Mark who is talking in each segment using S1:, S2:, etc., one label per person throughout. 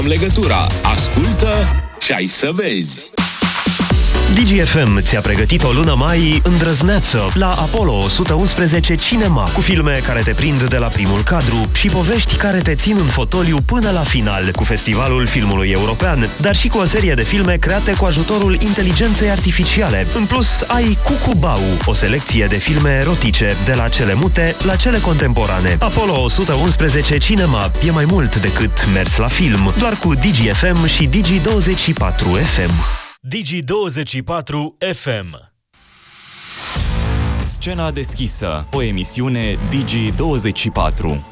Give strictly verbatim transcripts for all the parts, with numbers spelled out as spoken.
S1: Legătura. Ascultă și ai să vezi.
S2: Digi F M ți-a pregătit o lună mai îndrăzneață la Apollo o sută unsprezece Cinema, cu filme care te prind de la primul cadru și povești care te țin în fotoliu până la final, cu Festivalul Filmului European, dar și cu o serie de filme create cu ajutorul inteligenței artificiale. În plus, ai Cucubau, o selecție de filme erotice, de la cele mute la cele contemporane. Apollo o sută unsprezece Cinema e mai mult decât mers la film, doar cu Digi F M și Digi douăzeci și patru F M.
S3: Digi douăzeci și patru F M.
S4: Scena deschisă, o emisiune Digi douăzeci și patru.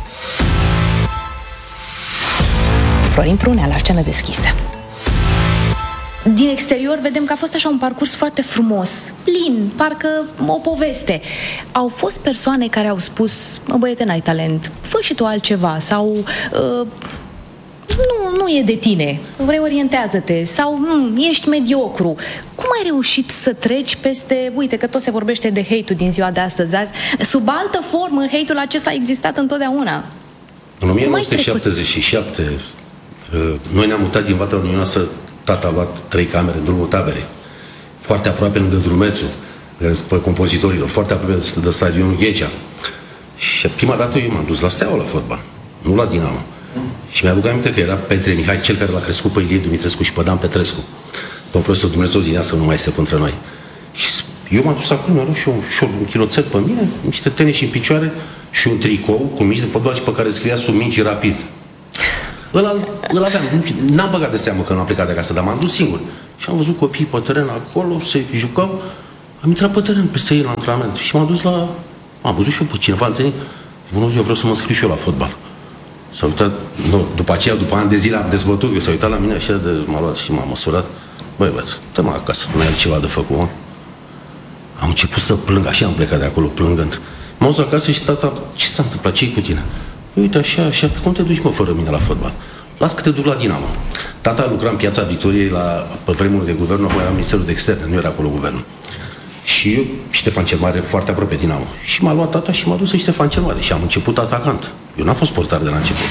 S5: Florin Prunea la Scena deschisă. Din exterior vedem că a fost așa un parcurs foarte frumos, plin, parcă o poveste. Au fost persoane care au spus: mă, băiete, n-ai talent, fă și tu altceva, sau uh, nu, nu e de tine, reorientează-te, sau mm, ești mediocru. Cum ai reușit să treci peste, uite că tot se vorbește de hate-ul din ziua de astăzi, azi, sub altă formă hate-ul acesta a existat întotdeauna?
S6: În o mie nouă sute șaptezeci și șapte noi ne-am mutat din Vatra Unioasă, tata a luat trei camere în drumul taberei, foarte aproape lângă Drumețul, pe compozitorilor, foarte aproape de stadionul Ghecea. Și prima dată eu m-am dus la Steaua la fotbal, nu la Dinamo. Și mi-aduc aminte că era Petre Mihai, cel care l-a crescut pe Ilie Dumitrescu și pe Dan Petrescu. Domnul profesor, Dumnezeu din ea să nu mai este între noi. Și eu m-am dus acolo, mi-am luat și un, și un chiloțel pe mine, niște teniși în picioare și un tricou cu mingi de fotbal și pe care scria sub mingi rapid. Ăla, îl aveam, n-am băgat de seamă că nu am plecat de acasă, dar m-am dus singur. Și am văzut copiii pe teren acolo, se jucau, am intrat pe teren peste ei la antrenament și m-am dus la... Am văzut și eu pe cineva întâlnit. Bună ziua, vreau să mă scriu și eu la fotbal. S-a uitat, nu, după aceea, după ani de zile am dezbătut, că s-a uitat la mine așa de m-a luat și m-a măsurat. Băi, băi, dă-mă acasă, nu ai altceva de făcut, mă. Am început să plâng, așa am plecat de acolo, plângând. M-am dus acasă și tata, ce s-a întâmplat, ce-i cu tine? Uite, așa, așa, pe cum te duci, mă, fără mine la fotbal? Las că te duc la Dinamo. Tata lucra în Piața Victoriei, la, pe vremuri de guvern, acum era Ministerul de Externe, nu era acolo guvernul. Și eu, Ștefan cel Mare, foarte aproape Dinamo. Și m-a luat tata și m-a dus în Ștefan cel Mare. Și am început atacant. Eu n-am fost portar de la început.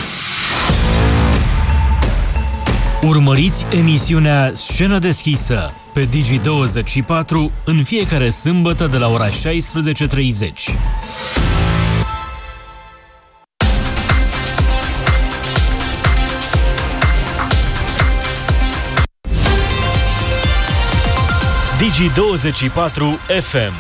S3: Urmăriți emisiunea Scenă deschisă pe Digi douăzeci și patru în fiecare sâmbătă de la ora șaisprezece treizeci. Digi douăzeci și patru F M.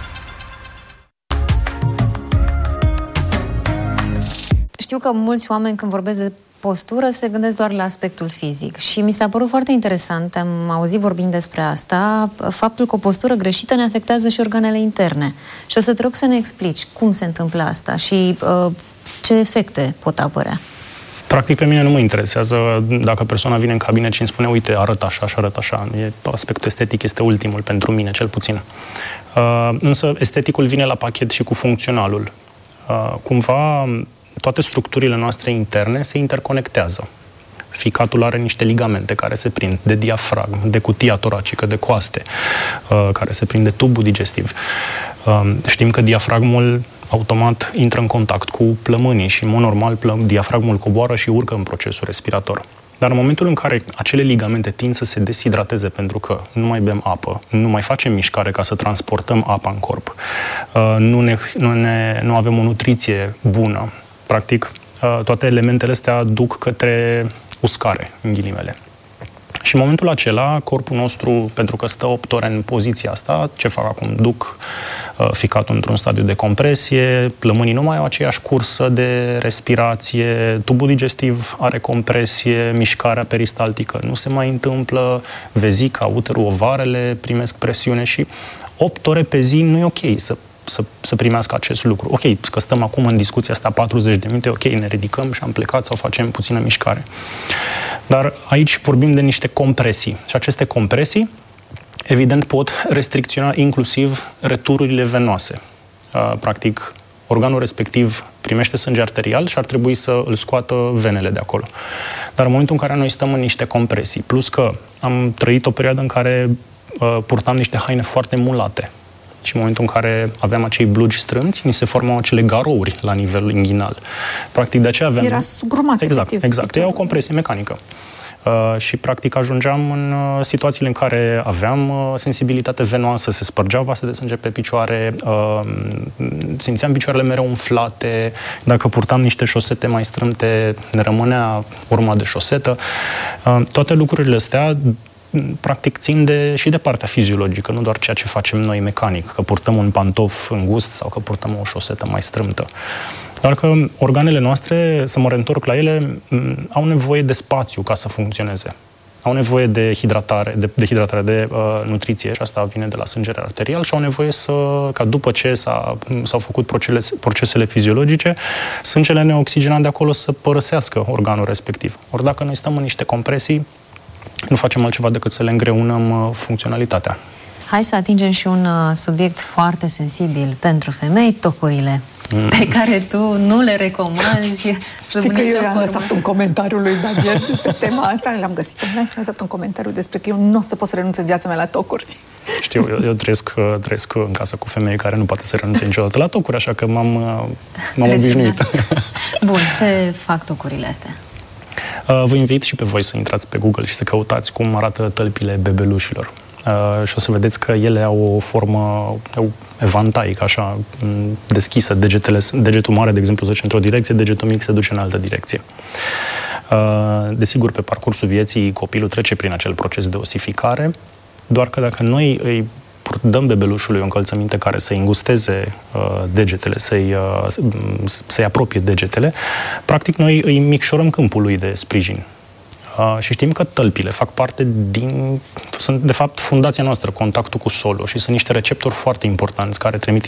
S7: Știu că mulți oameni, când vorbesc de postură, se gândesc doar la aspectul fizic. Și mi s-a părut foarte interesant, am auzit vorbind despre asta, faptul că o postură greșită ne afectează și organele interne. Și o să te rog să ne explici cum se întâmplă asta și uh, ce efecte pot apărea.
S8: Practic, pe mine nu mă interesează dacă persoana vine în cabină și îmi spune: uite, arăt așa și arăt așa. E, aspectul estetic este ultimul pentru mine, cel puțin. Uh, însă, esteticul vine la pachet și cu funcționalul. Uh, cumva, toate structurile noastre interne se interconectează. Ficatul are niște ligamente care se prind de diafragm, de cutia toracică, de coaste, uh, care se prind de tubul digestiv. Uh, știm că diafragmul automat intră în contact cu plămânii și, în mod normal, diafragmul coboară și urcă în procesul respirator. Dar în momentul în care acele ligamente tind să se deshidrateze pentru că nu mai bem apă, nu mai facem mișcare ca să transportăm apa în corp, nu, ne, nu, ne, nu avem o nutriție bună, practic, toate elementele astea duc către uscare, în ghilimele. Și în momentul acela, corpul nostru, pentru că stă opt ore în poziția asta, ce fac acum? Duc uh, ficatul într-un stadiu de compresie, plămânii nu mai au aceeași cursă de respirație, tubul digestiv are compresie, mișcarea peristaltică nu se mai întâmplă, vezica, uterul, ovarele primesc presiune și opt ore pe zi nu e ok să Să, să primească acest lucru. Ok, că stăm acum în discuția asta patruzeci de minute, ok, ne ridicăm și am plecat sau facem puțină mișcare. Dar aici vorbim de niște compresii. Și aceste compresii, evident, pot restricționa inclusiv retururile venoase. Practic, organul respectiv primește sânge arterial și ar trebui să îl scoată venele de acolo. Dar în momentul în care noi stăm în niște compresii, plus că am trăit o perioadă în care purtam niște haine foarte mulate, Și în momentul în care aveam acei blugi strâmți, ni se formau acele garouri la nivel inghinal. Practic, de aceea aveam...
S9: Era sugrumat,
S8: exact,
S9: efectiv.
S8: exact. Era o compresie mecanică. Uh, și, practic, ajungeam în uh, situațiile în care aveam uh, sensibilitate venoasă, se spărgeau vase de sânge pe picioare, uh, simțeam picioarele mereu umflate, dacă purtam niște șosete mai strâmte, ne rămânea urma de șosetă. Uh, toate lucrurile astea practic țin de, și de partea fiziologică, nu doar ceea ce facem noi mecanic, că purtăm un pantof îngust sau că purtăm o șosetă mai strâmtă. Doar că organele noastre, să mă reîntorc la ele, au nevoie de spațiu ca să funcționeze. Au nevoie de hidratare, de, de, hidratare, de uh, nutriție, și asta vine de la sângele arterial, și au nevoie să, ca după ce s-a, s-au făcut procesele, procesele fiziologice, sângele neoxigenat de acolo să părăsească organul respectiv. Ori dacă noi stăm în niște compresii, nu facem altceva decât să le îngreunăm funcționalitatea.
S7: Hai să atingem și un uh, subiect foarte sensibil pentru femei, tocurile, mm. pe care tu nu le recomanzi sub
S9: Știi că
S7: nicio
S9: eu
S7: formă.
S9: am lăsat un comentariu lui Daniel pe tema asta, l-am găsit online și am lăsat un comentariu despre că eu nu o să pot să renunț în viața mea la tocuri.
S8: Știu, eu, eu trăiesc, trăiesc în casă cu femei care nu poate să renunțe niciodată la tocuri, așa că m-am, m-am obișnuit.
S7: Bun, ce fac tocurile astea?
S8: Vă invit și pe voi să intrați pe Google și să căutați cum arată tălpile bebelușilor. Uh, și o să vedeți că ele au o formă evantaică, așa, deschisă. Degetele, degetul mare, de exemplu, se duce într-o direcție, degetul mic se duce în altă direcție. Uh, desigur, pe parcursul vieții, copilul trece prin acel proces de osificare, doar că dacă noi îi dăm bebelușului o încălțăminte care să-i îngusteze uh, degetele, să-i, uh, să-i apropie degetele, practic noi îi micșorăm câmpul lui de sprijin. Uh, și știm că tălpile fac parte din... sunt, de fapt, fundația noastră, contactul cu solul, și sunt niște receptori foarte importanți care trimit